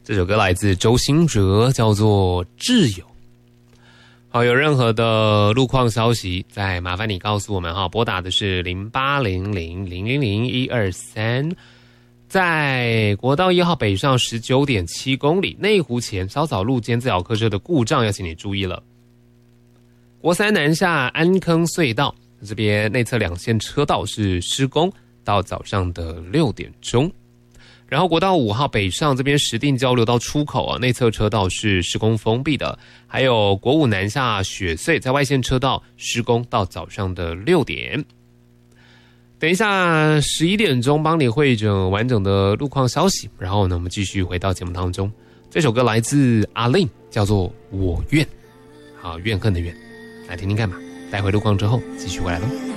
这首歌来自周兴哲，叫做《挚友》。好，有任何的路况消息，再麻烦你告诉我们哈，拨打的是0800000123。在国道1号北上19.7公里，内湖前稍早路间自小客车的故障，要请你注意了。国三南下安坑隧道这边内侧2线车道是施工，到早上的6点钟。然后国道5号北上这边石碇交流道出口啊，内侧车道是施工封闭的。还有国5南下雪隧在外线车道施工到早上的6点。等一下11点钟帮你汇整完整的路况消息，然后呢我们继续回到节目当中。这首歌来自阿令，叫做《我愿》，好，怨恨的怨，来听听看吧。待会路况之后继续回来喽。